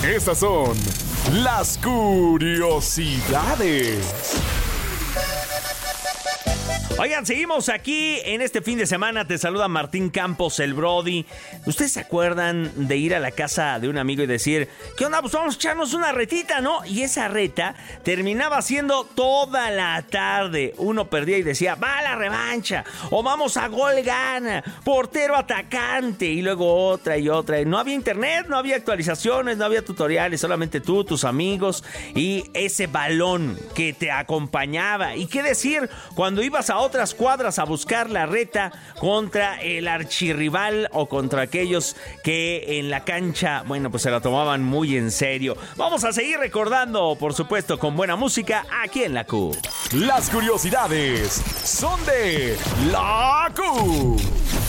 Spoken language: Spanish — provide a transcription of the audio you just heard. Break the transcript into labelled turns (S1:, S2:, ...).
S1: Estas son las curiosidades.
S2: Oigan, seguimos aquí en este fin de semana. Te saluda Martín Campos, el Brody. ¿Ustedes se acuerdan de ir a la casa de un amigo y decir, ¿qué onda? Pues vamos a echarnos una retita, ¿no? Y esa reta terminaba siendo toda la tarde. Uno perdía y decía, va a la revancha. O vamos a gol gana. Portero atacante. Y luego otra y otra. No había internet, no había actualizaciones, no había tutoriales. Solamente tú, tus amigos y ese balón que te acompañaba. ¿Y qué decir cuando ibas a otras cuadras a buscar la reta contra el archirrival o contra aquellos que en la cancha, bueno, pues se la tomaban muy en serio? Vamos a seguir recordando, por supuesto, con buena música aquí en la Q.
S1: Las curiosidades son de la Q.